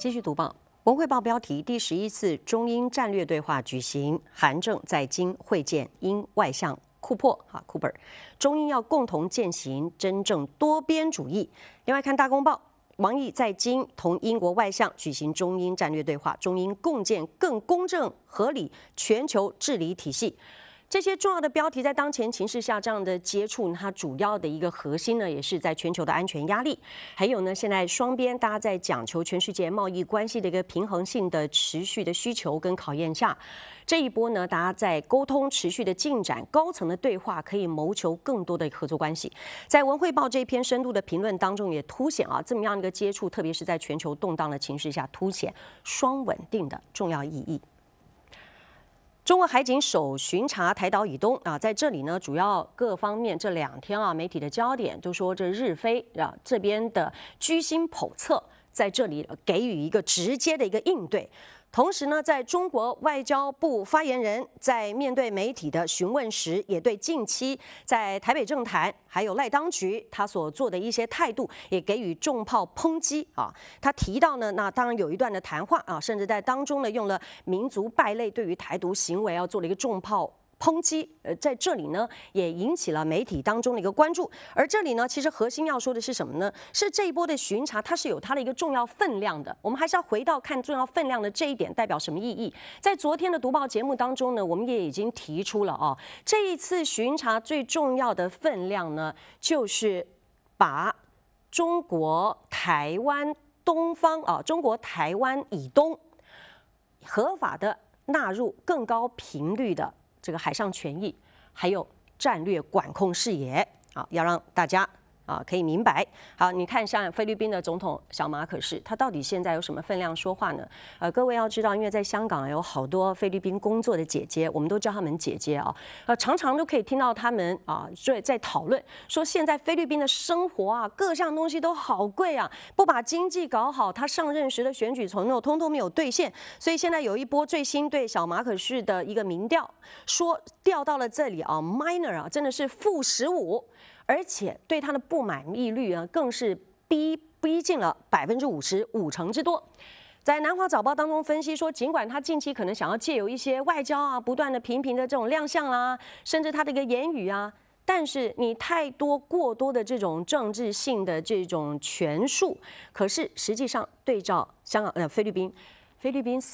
继续读报。文汇报标题：第11次中英战略对话举行，韩正在京会见英外相库珀，Cooper， 中英要共同践行真正多边主义。另外看大公报，王毅在京同英国外相举行中英战略对话，中英共建更公正合理全球治理体系。这些重要的标题在当前情势下这样的接触，它主要的一个核心呢，也是在全球的安全压力，还有呢，现在双边大家在讲求全世界贸易关系的一个平衡性的持续的需求跟考验下，这一波呢，大家在沟通持续的进展，高层的对话可以谋求更多的合作关系。在文汇报这篇深度的评论当中，也凸显这么样的一个接触，特别是在全球动荡的情势下，凸显双稳定的重要意义。中国海警首巡查台岛以东在这里呢，主要各方面这2天媒体的焦点都说这日菲这边的居心叵测，在这里给予一个直接的一个应对。同时呢，在中国外交部发言人在面对媒体的询问时，也对近期在台北政坛还有赖当局他所做的一些态度，也给予重炮抨击他提到呢，那当然有一段的谈话甚至在当中呢用了民族败类对于台独行为做了一个重炮抨击，在这里呢也引起了媒体当中的一个关注。而这里呢，其实核心要说的是什么呢？是这一波的巡查，它是有它的一个重要分量的。我们还是要回到看重要分量的这一点代表什么意义。在昨天的读报节目当中呢，我们也已经提出了这一次巡查最重要的分量呢，就是把中国台湾东方中国台湾以东合法的纳入更高频率的这个海上权益，还有战略管控视野要让大家可以明白。好，你看像菲律宾的总统小马可仕，他到底现在有什么分量说话呢？各位要知道，因为在香港有好多菲律宾工作的姐姐，我们都叫他们姐姐常常都可以听到他们在讨论说，现在菲律宾的生活各项东西都好贵不把经济搞好，他上任时的选举承诺通通没有兑现，所以现在有一波最新对小马可仕的一个民调，说调到了这里minor 真的是-15%。而且对他的不满意率更是逼近了50%，5成之多。在南华早报当中分析说，尽管他近期可能想要借由一些外交不断的频频的这种亮相啦，甚至他的一个言语但是你过多的这种政治性的这种权术，可是实际上对照香港菲律宾